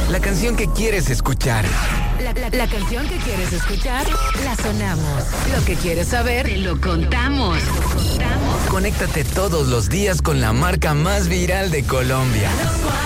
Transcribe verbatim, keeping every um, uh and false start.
La canción que quieres escuchar. La, la, la canción que quieres escuchar, la sonamos. Lo que quieres saber, te lo contamos. Te lo contamos. Conéctate todos los días con la marca más viral de Colombia.